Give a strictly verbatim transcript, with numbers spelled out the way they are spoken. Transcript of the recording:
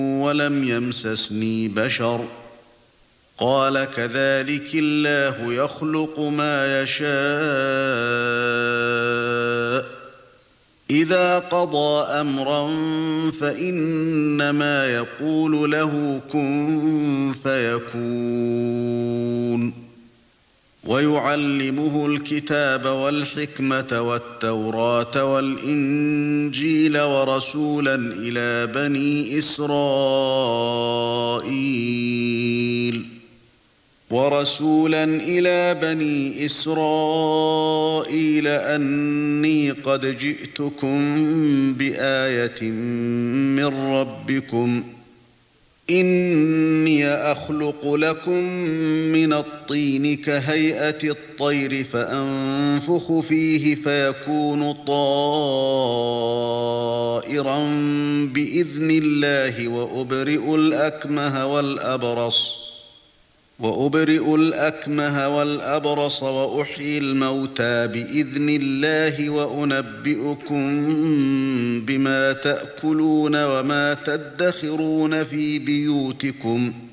ولم يمسسني بشر قال كذلك الله يخلق ما يشاء إذا قضى أمرا فإنما يقول له كن فيكون ويعلمه الكتاب والحكمة والتوراة والإنجيل ورسولا إلى بني إسرائيل ورسولا إلى بني إسرائيل أني قد جئتكم بآية من ربكم إني أخلق لكم من الطين كهيئة الطير فأنفخ فيه فيكون طائرا بإذن الله وأبرئ الأكمه والأبرص وأبرئ الأكمه والأبرص وأحيي الموتى بإذن الله وأنبئكم بما تأكلون وما تدخرون في بيوتكم